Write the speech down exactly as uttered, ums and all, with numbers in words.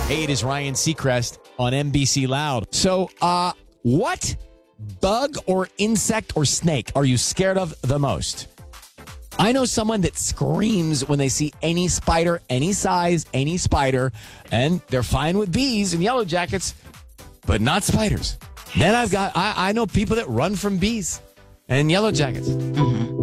Hey, it is Ryan Seacrest on N B C Loud. So, uh, what bug or insect or snake are you scared of the most? I know someone that screams when they see any spider, any size, any spider, and they're fine with bees and yellow jackets, but not spiders. Then I've got, I, I know people that run from bees and yellow jackets. Mm-hmm.